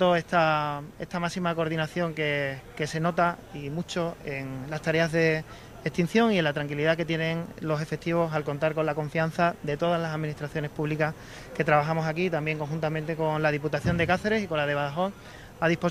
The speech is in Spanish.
tanto, esta máxima coordinación que se nota y mucho en las tareas de extinción y en la tranquilidad que tienen los efectivos al contar con la confianza de todas las administraciones públicas que trabajamos aquí, también conjuntamente con la Diputación de Cáceres y con la de Badajoz, a disposición